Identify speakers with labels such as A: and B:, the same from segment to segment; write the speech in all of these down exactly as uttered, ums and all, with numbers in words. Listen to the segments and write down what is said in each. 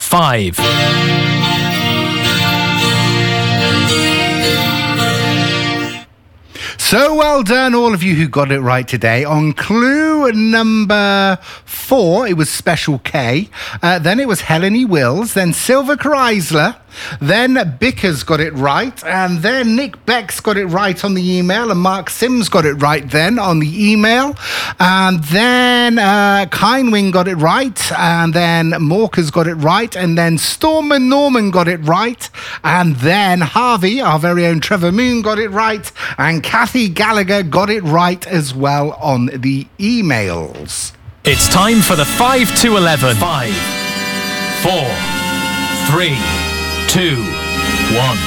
A: five.
B: So well done, all of you who got it right today. On clue number four, it was Special K. Uh, then it was Helene Wills. Then Silver Chrysler. Then Bickers got it right. And then Nick Becks got it right on the email. And Mark Sims got it right then on the email. And then uh, Kindwing got it right. And then Morkers got it right. And then Storm Norman got it right. And then Harvey, our very own Trevor Moon, got it right. And Kathy Gallagher got it right as well on the emails.
A: It's time for the five to eleven. Five, four, three, two, one.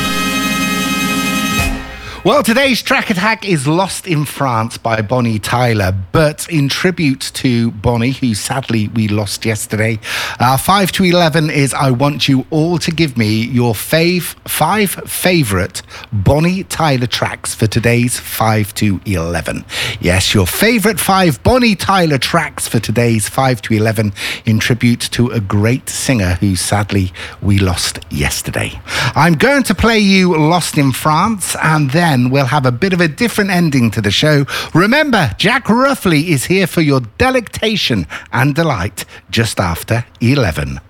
B: Well, today's track attack is Lost in France by Bonnie Tyler, but in tribute to Bonnie, who sadly we lost yesterday, our five to eleven is I want you all to give me your fave, five favourite Bonnie Tyler tracks for today's five to eleven. Yes, your favourite five Bonnie Tyler tracks for today's five to eleven in tribute to a great singer who sadly we lost yesterday. I'm going to play you Lost in France, and then we'll have a bit of a different ending to the show. Remember, Jack Ruffley is here for your delectation and delight just after eleven.